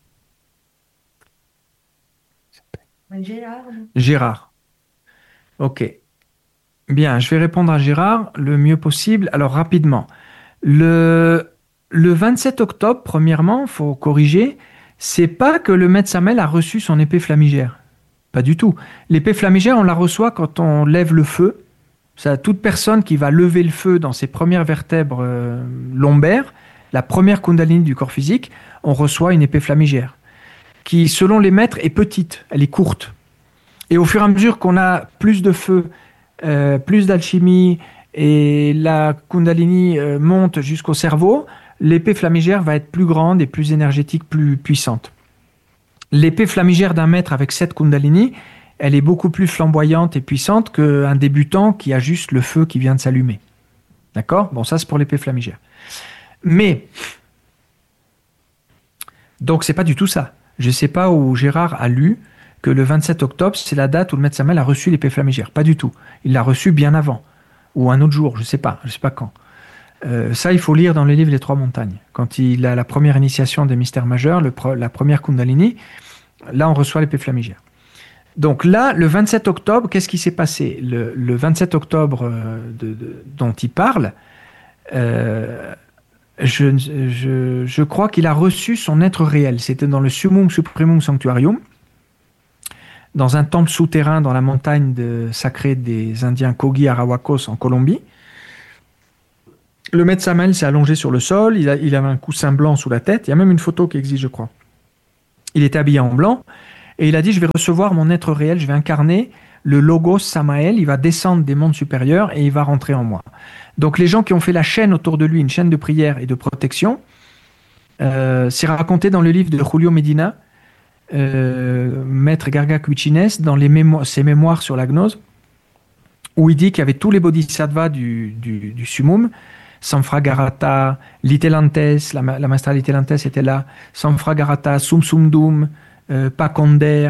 [SPEAKER 1] Gérard. Ok. Bien, je vais répondre à Gérard le mieux possible. Alors, rapidement. Le 27 octobre, premièrement, il faut corriger, c'est pas que le maître Samuel a reçu son épée flamigère. Pas du tout. L'épée flamigère, on la reçoit quand on lève le feu. Ça, toute personne qui va lever le feu dans ses premières vertèbres lombaires, la première kundalini du corps physique, on reçoit une épée flamigère qui, selon les maîtres, est petite, elle est courte. Et au fur et à mesure qu'on a plus de feu, plus d'alchimie et la kundalini monte jusqu'au cerveau, l'épée flamigère va être plus grande et plus énergétique, plus puissante. L'épée flamigère d'un maître avec 7 kundalini, elle est beaucoup plus flamboyante et puissante qu'un débutant qui a juste le feu qui vient de s'allumer. D'accord? Bon, ça c'est pour l'épée flamigère. Mais, donc c'est pas du tout ça. Je ne sais pas où Gérard a lu que le 27 octobre, c'est la date où le maître Samuel a reçu l'épée flamigère. Pas du tout. Il l'a reçue bien avant. Ou un autre jour, je ne sais pas quand. Ça, il faut lire dans le livre Les Trois Montagnes. Quand il a la première initiation des mystères majeurs, la première Kundalini, là, on reçoit l'épée flamigère. Donc là, le 27 octobre, qu'est-ce qui s'est passé? Le 27 octobre dont il parle, je crois qu'il a reçu son être réel. C'était dans le Summum Supremum Sanctuarium, dans un temple souterrain dans la montagne sacrée des Indiens Kogi Arawakos en Colombie. Le maître Samael s'est allongé sur le sol, il avait un coussin blanc sous la tête, il y a même une photo qui existe, je crois. Il était habillé en blanc, et il a dit, je vais recevoir mon être réel, je vais incarner le logos Samael, il va descendre des mondes supérieurs et il va rentrer en moi. Donc les gens qui ont fait la chaîne autour de lui, une chaîne de prière et de protection, c'est raconté dans le livre de Julio Medina, Maître Garga Cuchines, dans ses mémoires sur la gnose, où il dit qu'il y avait tous les bodhisattvas du summum, Samfragarata, Litelantes, la maestra Litelantes était là, Samfragarata, Sumsumdum, Paconder,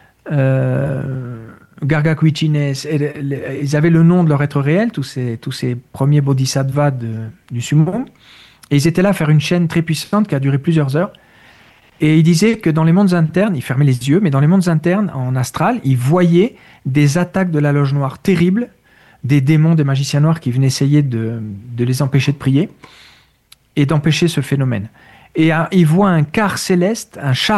[SPEAKER 1] Garga Cuchines, ils avaient le nom de leur être réel, tous ces premiers bodhisattvas du summum, et ils étaient là à faire une chaîne très puissante qui a duré plusieurs heures. Et il disait que dans les mondes internes, il fermait les yeux, mais dans les mondes internes, en astral, il voyait des attaques de la loge noire terribles, des démons, des magiciens noirs qui venaient essayer de les empêcher de prier et d'empêcher ce phénomène. Et il voit un char céleste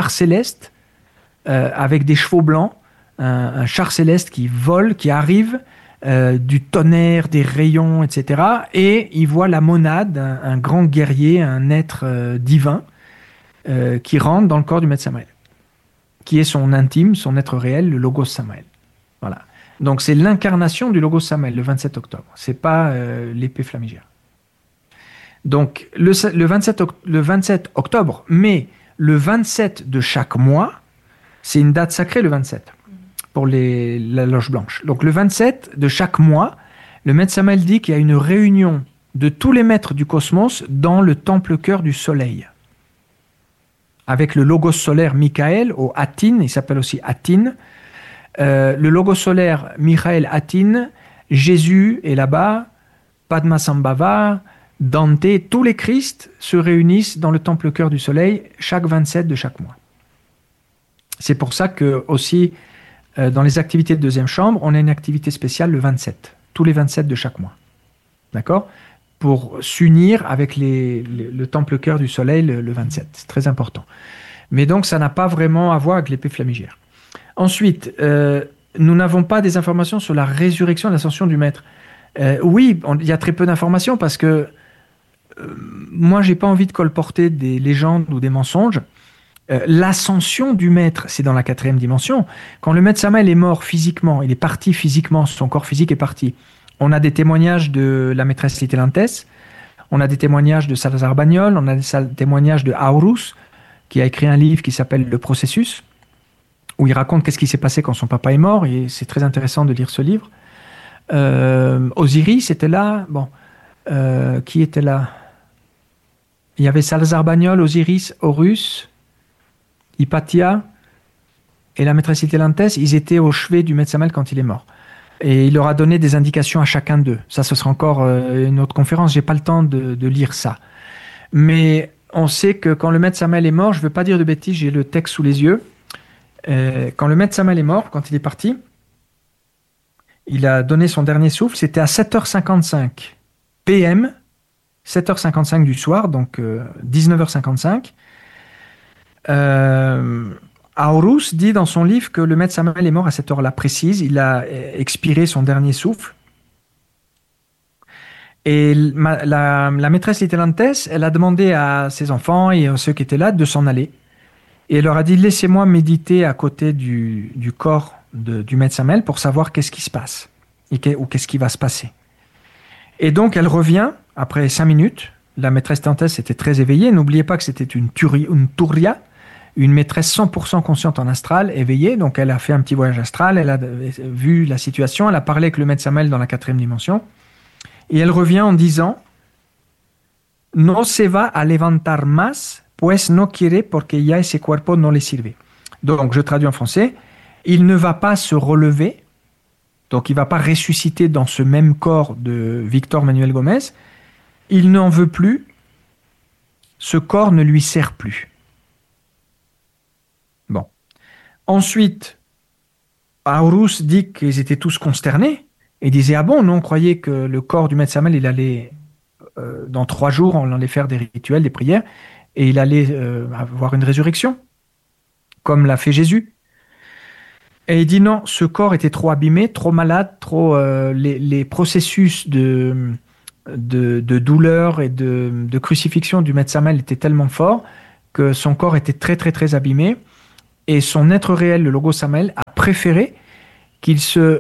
[SPEAKER 1] avec des chevaux blancs, un char céleste qui vole, qui arrive, du tonnerre, des rayons, etc. Et il voit la monade, un grand guerrier, un être divin, qui rentre dans le corps du maître Samael, qui est son intime, son être réel, le logos Samael. Voilà. Donc c'est l'incarnation du logos Samael, le 27 octobre. C'est pas l'épée flamigère. Donc le 27 octobre, mais le 27 de chaque mois, c'est une date sacrée, le 27, pour la loge blanche. Donc le 27 de chaque mois, le maître Samael dit qu'il y a une réunion de tous les maîtres du cosmos dans le temple cœur du soleil, avec le logos solaire Michael au Atin, il s'appelle aussi Atin. Le logos solaire Michael Atin, Jésus est là-bas, Padmasambhava, Dante, tous les Christ se réunissent dans le temple cœur du soleil chaque 27 de chaque mois. C'est pour ça que aussi dans les activités de deuxième chambre, on a une activité spéciale le 27, tous les 27 de chaque mois. D'accord ? Pour s'unir avec le temple cœur du soleil le 27. C'est très important. Mais donc, ça n'a pas vraiment à voir avec l'épée flamigère. Ensuite, nous n'avons pas des informations sur la résurrection et l'ascension du maître. Oui, il y a très peu d'informations parce que moi, j'ai pas envie de colporter des légendes ou des mensonges. L'ascension du maître, c'est dans la 4e dimension. Quand le maître Samael est mort physiquement, il est parti physiquement, son corps physique est parti. On a des témoignages de la maîtresse Litelantes, on a des témoignages de Salazar Bagnol, on a des témoignages de Aurus, qui a écrit un livre qui s'appelle Le Processus, où il raconte qu'est-ce qui s'est passé quand son papa est mort, et c'est très intéressant de lire ce livre. Osiris était là, qui était là? Il y avait Salazar Bagnol, Osiris, Horus, Hypatia et la maîtresse Litelantes, ils étaient au chevet du maître Samael quand il est mort. Et il leur a donné des indications à chacun d'eux. Ça, ce sera encore une autre conférence. J'ai pas le temps de lire ça. Mais on sait que quand le maître Samael est mort, je ne veux pas dire de bêtises, j'ai le texte sous les yeux. Quand le maître Samael est mort, quand il est parti, il a donné son dernier souffle. C'était à 7h55 PM, 7h55 du soir, donc 19h55. Aurus dit dans son livre que le maître Samael est mort à cette heure-là précise. Il a expiré son dernier souffle. Et la maîtresse Litelantes, elle a demandé à ses enfants et à ceux qui étaient là de s'en aller. Et elle leur a dit, laissez-moi méditer à côté du corps du maître Samael pour savoir qu'est-ce qui se passe ou qu'est-ce qui va se passer. Et donc elle revient après 5 minutes. La maîtresse Litelantes était très éveillée. N'oubliez pas que c'était une Turiya, une maîtresse 100% consciente en astral, éveillée. Donc elle a fait un petit voyage astral, elle a vu la situation, elle a parlé avec le maître Samael dans la 4e dimension. Et elle revient en disant « No se va a levantar más, pues no quiere porque ya ese cuerpo no le sirve. » Donc je traduis en français, il ne va pas se relever, donc il ne va pas ressusciter dans ce même corps de Victor Manuel Gomez, il n'en veut plus, ce corps ne lui sert plus. Bon. Ensuite, Aurus dit qu'ils étaient tous consternés et disaient « Ah bon, nous on croyait que le corps du maître Samael, il allait, dans 3 jours, on allait faire des rituels, des prières, et il allait avoir une résurrection, comme l'a fait Jésus. » Et il dit non, ce corps était trop abîmé, trop malade, les processus de douleur et de crucifixion du maître Samael était tellement fort que son corps était très très très abîmé et son être réel, le Logos Samael, a préféré qu'il se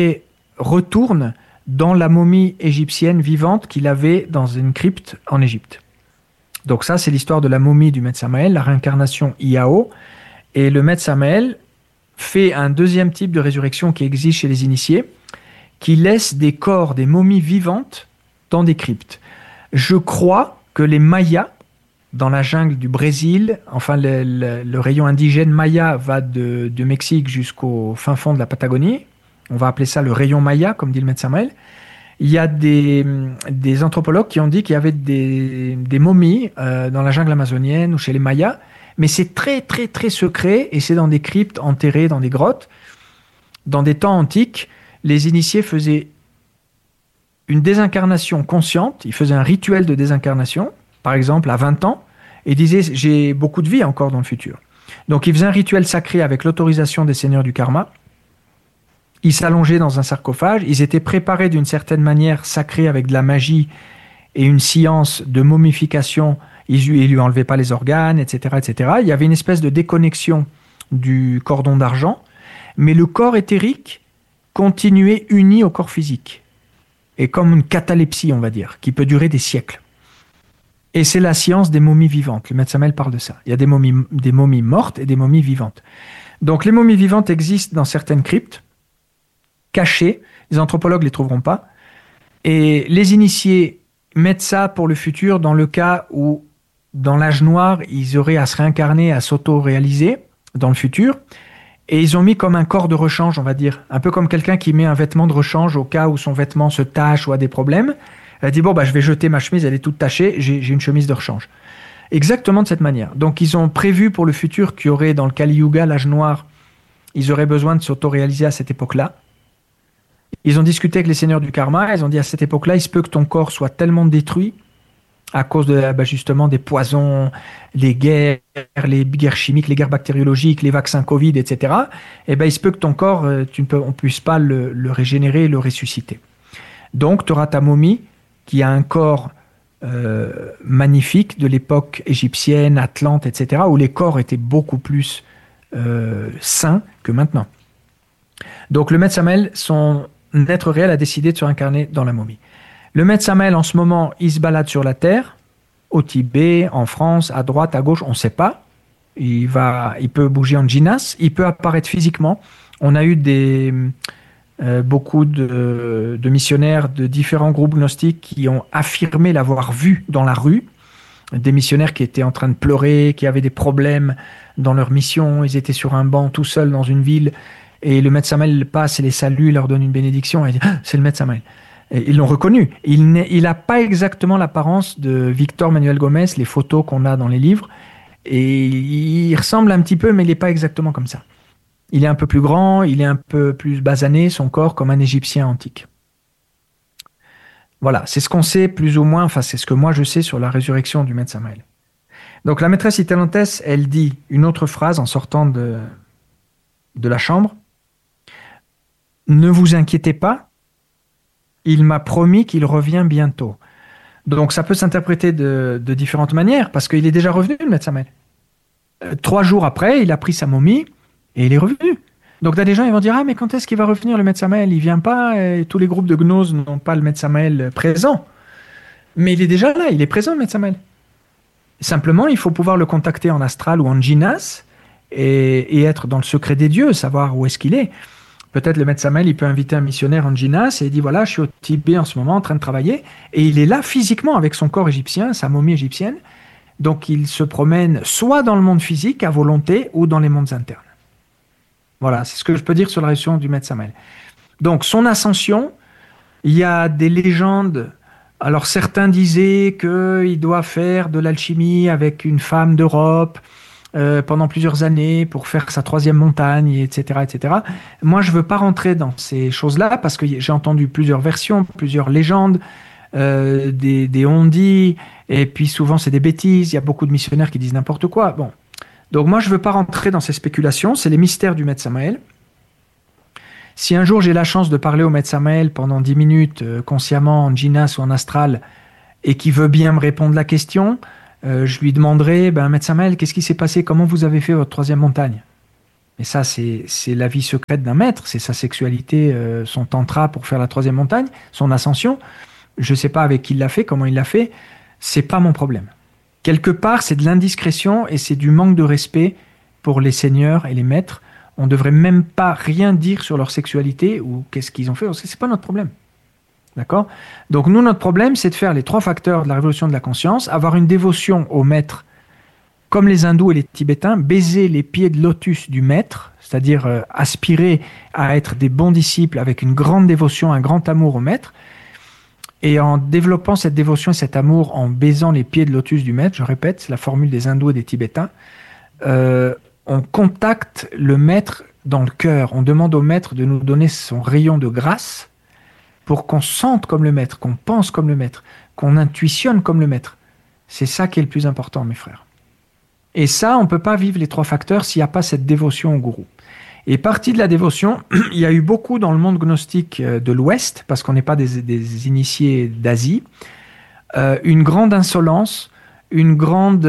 [SPEAKER 1] retourne dans la momie égyptienne vivante qu'il avait dans une crypte en Égypte. Donc ça, c'est l'histoire de la momie du maître Samael, la réincarnation Iao. Et le maître Samael fait un deuxième type de résurrection qui existe chez les initiés, qui laisse des corps, des momies vivantes dans des cryptes. Je crois que les Mayas, dans la jungle du Brésil, enfin le rayon indigène Maya va du Mexique jusqu'au fin fond de la Patagonie, on va appeler ça le rayon Maya, comme dit le maître Samael. Il y a des anthropologues qui ont dit qu'il y avait des momies dans la jungle amazonienne ou chez les Mayas, mais c'est très très très secret et c'est dans des cryptes enterrées dans des grottes. Dans des temps antiques, les initiés faisaient une désincarnation consciente, ils faisaient un rituel de désincarnation, par exemple à 20 ans, et disaient « j'ai beaucoup de vie encore dans le futur ». Donc ils faisaient un rituel sacré avec l'autorisation des seigneurs du karma, ils s'allongeaient dans un sarcophage, ils étaient préparés d'une certaine manière sacrée avec de la magie et une science de momification, ils lui enlevaient pas les organes, etc., etc. Il y avait une espèce de déconnexion du cordon d'argent, mais le corps éthérique continuait uni au corps physique, et comme une catalepsie, on va dire, qui peut durer des siècles. Et c'est la science des momies vivantes. Le maître Samael parle de ça. Il y a des momies mortes et des momies vivantes. Donc les momies vivantes existent dans certaines cryptes, cachées. Les anthropologues ne les trouveront pas. Et les initiés mettent ça pour le futur dans le cas où, dans l'âge noir, ils auraient à se réincarner, à s'auto-réaliser dans le futur. Et ils ont mis comme un corps de rechange, on va dire. Un peu comme quelqu'un qui met un vêtement de rechange au cas où son vêtement se tache ou a des problèmes. Elle dit, je vais jeter ma chemise, elle est toute tachée, j'ai une chemise de rechange. Exactement de cette manière. Donc, ils ont prévu pour le futur qu'il y aurait, dans le Kali Yuga, l'âge noir, ils auraient besoin de s'auto-réaliser à cette époque-là. Ils ont discuté avec les seigneurs du karma, ils ont dit, à cette époque-là, il se peut que ton corps soit tellement détruit à cause de, justement des poisons, les guerres chimiques, les guerres bactériologiques, les vaccins Covid, etc. Il se peut que ton corps, on ne puisse pas le régénérer, le ressusciter. Donc, tu auras ta momie qui a un corps magnifique de l'époque égyptienne, atlante, etc., où les corps étaient beaucoup plus sains que maintenant. Donc, le maître Samael, son être réel, a décidé de se réincarner dans la momie. Le maître Samael, en ce moment, il se balade sur la Terre, au Tibet, en France, à droite, à gauche, on ne sait pas. Il peut bouger en djinas, il peut apparaître physiquement. On a eu beaucoup de missionnaires de différents groupes gnostiques qui ont affirmé l'avoir vu dans la rue. Des missionnaires qui étaient en train de pleurer, qui avaient des problèmes dans leur mission. Ils étaient sur un banc tout seuls dans une ville. Et le maître Samael passe et les salue, leur donne une bénédiction. Et dit, c'est le maître Samael. Et ils l'ont reconnu. Il n'a pas exactement l'apparence de Victor Manuel Gomez, les photos qu'on a dans les livres. Et il ressemble un petit peu, mais il n'est pas exactement comme ça. Il est un peu plus grand, il est un peu plus basané, son corps comme un Égyptien antique. Voilà, c'est ce qu'on sait plus ou moins, enfin c'est ce que moi je sais sur la résurrection du maître Samael. Donc la maîtresse Itelantès, elle dit une autre phrase en sortant de la chambre. Ne vous inquiétez pas, il m'a promis qu'il revient bientôt. Donc ça peut s'interpréter de différentes manières, parce qu'il est déjà revenu, le maître Samael. 3 jours après, il a pris sa momie et il est revenu. Donc il y a des gens qui vont dire, mais quand est-ce qu'il va revenir le maître Samael? Il vient pas, et tous les groupes de gnoses n'ont pas le maître Samael présent. Mais il est déjà là, il est présent, le maître Samael. Simplement, il faut pouvoir le contacter en astral ou en djinas et être dans le secret des dieux, savoir où est-ce qu'il est. Peut-être le maître Samael, il peut inviter un missionnaire en djinas et il dit, voilà, je suis au Tibet en ce moment en train de travailler. Et il est là physiquement avec son corps égyptien, sa momie égyptienne. Donc il se promène soit dans le monde physique à volonté ou dans les mondes internes. Voilà, c'est ce que je peux dire sur la résurrection du maître Samael. Donc son ascension, il y a des légendes. Alors certains disaient qu'il doit faire de l'alchimie avec une femme d'Europe pendant plusieurs années pour faire sa 3e montagne, etc., etc. Moi, je ne veux pas rentrer dans ces choses-là parce que j'ai entendu plusieurs versions, plusieurs légendes, des on-dit, et puis souvent c'est des bêtises. Il y a beaucoup de missionnaires qui disent n'importe quoi. Bon. Donc moi, je ne veux pas rentrer dans ces spéculations. C'est les mystères du maître Samael. Si un jour j'ai la chance de parler au maître Samael pendant 10 minutes, consciemment, en Jinas ou en astral, et qui veut bien me répondre la question, je lui demanderai, maître Samael, qu'est-ce qui s'est passé? Comment vous avez fait votre troisième montagne? Et ça, c'est la vie secrète d'un maître, c'est sa sexualité, son tantra pour faire la troisième montagne, son ascension. Je ne sais pas avec qui il l'a fait, comment il l'a fait, c'est pas mon problème. Quelque part, c'est de l'indiscrétion et c'est du manque de respect pour les seigneurs et les maîtres. On ne devrait même pas rien dire sur leur sexualité ou qu'est-ce qu'ils ont fait, parce que ce n'est pas notre problème. D'accord? Donc nous, notre problème, c'est de faire les 3 facteurs de la révolution de la conscience, avoir une dévotion au maître, comme les hindous et les tibétains, baiser les pieds de lotus du maître, c'est-à-dire aspirer à être des bons disciples avec une grande dévotion, un grand amour au maître, et en développant cette dévotion et cet amour, en baisant les pieds de lotus du maître, je répète, c'est la formule des hindous et des tibétains, on contacte le maître dans le cœur, on demande au maître de nous donner son rayon de grâce pour qu'on sente comme le maître, qu'on pense comme le maître, qu'on intuitionne comme le maître. C'est ça qui est le plus important, mes frères. Et ça, on ne peut pas vivre les 3 facteurs s'il n'y a pas cette dévotion au gourou. Et partie de la dévotion, il y a eu beaucoup dans le monde gnostique de l'Ouest, parce qu'on n'est pas des initiés d'Asie, une grande insolence, une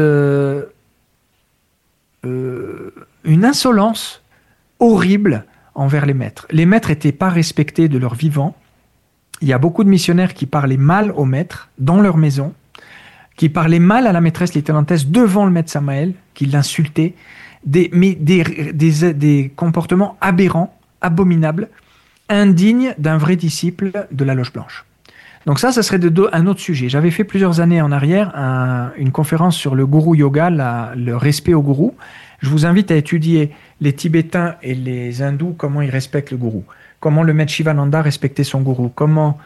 [SPEAKER 1] insolence horrible envers les maîtres. Les maîtres n'étaient pas respectés de leur vivant. Il y a beaucoup de missionnaires qui parlaient mal aux maîtres dans leur maison, qui parlaient mal à la maîtresse lieutenantesse devant le maître Samael, qui l'insultait, des comportements aberrants, abominables, indignes d'un vrai disciple de la Loge Blanche. Donc ça serait un autre sujet. J'avais fait plusieurs années en arrière une conférence sur le gourou yoga, le respect au gourou. Je vous invite à étudier les Tibétains et les Hindous, comment ils respectent le gourou, comment le maître Shivananda respectait son gourou, comment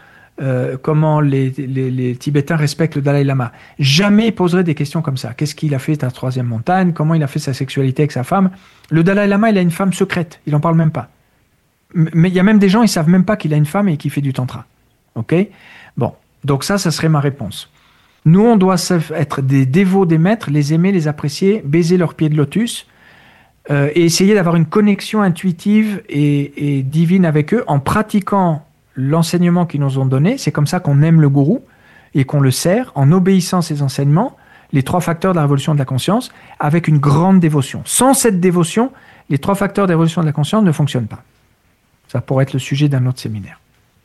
[SPEAKER 1] les Tibétains respectent le Dalai Lama. Jamais ils poseraient des questions comme ça. Qu'est-ce qu'il a fait à la troisième montagne? Comment il a fait sa sexualité avec sa femme? Le Dalai Lama, il a une femme secrète. Il n'en parle même pas. Mais il y a même des gens, ils ne savent même pas qu'il a une femme et qu'il fait du tantra. Ok? Bon. Donc ça serait ma réponse. Nous, on doit être des dévots des maîtres, les aimer, les apprécier, baiser leurs pieds de lotus et essayer d'avoir une connexion intuitive et divine avec eux en pratiquant l'enseignement qu'ils nous ont donné. C'est comme ça qu'on aime le gourou et qu'on le sert en obéissant ses enseignements, les 3 facteurs de la révolution de la conscience, avec une grande dévotion. Sans cette dévotion, les 3 facteurs de la révolution de la conscience ne fonctionnent pas. Ça pourrait être le sujet d'un autre séminaire.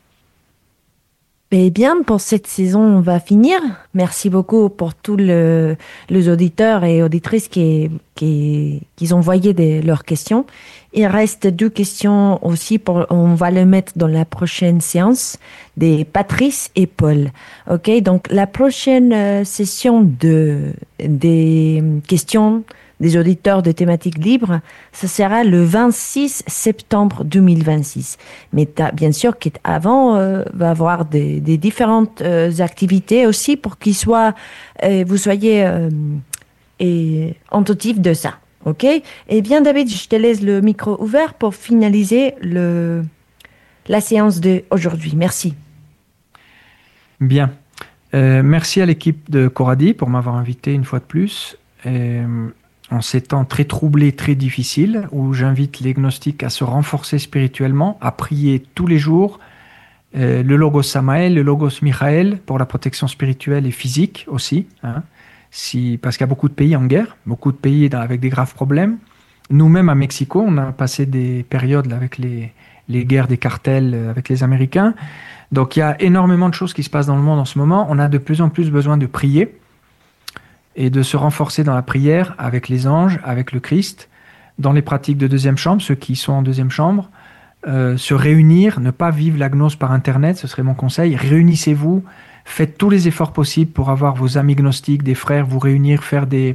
[SPEAKER 2] Eh bien, pour cette saison, on va finir. Merci beaucoup pour tous les auditeurs et auditrices qui ont envoyé leurs questions. Il reste 2 questions aussi, on va les mettre dans la prochaine séance, des Patrice et Paul. Ok, donc la prochaine session des questions des auditeurs de thématiques libres, ce sera le 26 septembre 2026. Mais bien sûr qu'avant, va avoir des différentes activités aussi pour vous soyez attentifs de ça. Ok? Eh bien, David, je te laisse le micro ouvert pour finaliser la séance d'aujourd'hui. Merci.
[SPEAKER 1] Bien. Merci à l'équipe de Coradi pour m'avoir invité une fois de plus. En ces temps très troublés, très difficiles, où j'invite les gnostiques à se renforcer spirituellement, à prier tous les jours, le Logos Samael, le Logos Michael, pour la protection spirituelle et physique aussi, hein, parce qu'il y a beaucoup de pays en guerre, beaucoup de pays avec des graves problèmes. Nous-mêmes à Mexico, on a passé des périodes là, avec les guerres des cartels avec les Américains. Donc il y a énormément de choses qui se passent dans le monde en ce moment. On a de plus en plus besoin de prier et de se renforcer dans la prière avec les anges, avec le Christ, dans les pratiques de deuxième chambre, ceux qui sont en deuxième chambre, se réunir, ne pas vivre la gnose par Internet, ce serait mon conseil. Réunissez-vous, faites tous les efforts possibles pour avoir vos amis gnostiques, des frères, vous réunir, faire des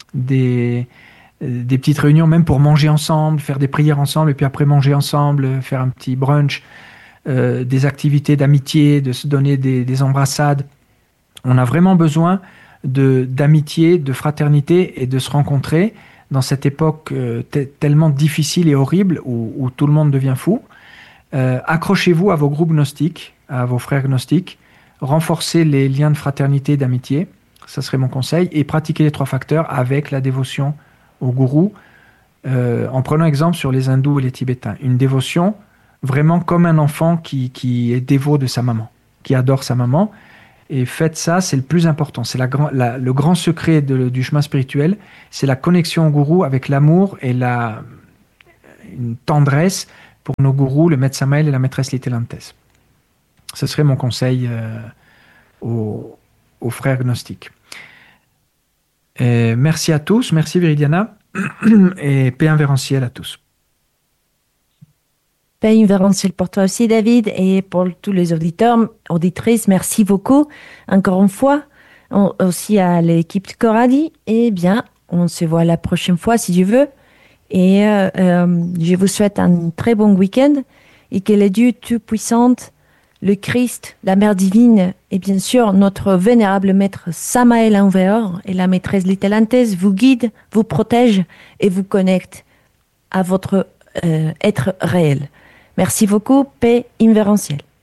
[SPEAKER 1] petites réunions, même pour manger ensemble, faire des prières ensemble, et puis après manger ensemble, faire un petit brunch, des activités d'amitié, de se donner des embrassades. On a vraiment besoin d'amitié, de fraternité et de se rencontrer dans cette époque tellement difficile et horrible où tout le monde devient fou. Accrochez-vous à vos groupes gnostiques, à vos frères gnostiques, renforcez les liens de fraternité et d'amitié, ça serait mon conseil, et pratiquez les 3 facteurs avec la dévotion au gourou, en prenant exemple sur les hindous et les tibétains. Une dévotion vraiment comme un enfant qui est dévot de sa maman, qui adore sa maman. Et faites ça, c'est le plus important. C'est le grand secret du chemin spirituel, c'est la connexion au gourou avec l'amour et une tendresse pour nos gourous, le maître Samael et la maîtresse Litelantes. Ce serait mon conseil aux frères gnostiques. Et merci à tous, merci Viridiana, et paix invérencielle à tous.
[SPEAKER 2] Paix invérencielle pour toi aussi, David, et pour tous les auditeurs, auditrices, merci beaucoup. Encore une fois, aussi à l'équipe de Coradi. Et bien, on se voit la prochaine fois, si Dieu veut. Et je vous souhaite un très bon week-end et que le Dieu Tout-Puissant, le Christ, la Mère Divine et bien sûr notre vénérable maître Samael Aumveor et la maîtresse Litelantes vous guident, vous protègent et vous connectent à votre être réel. Merci beaucoup, paix invérencielle.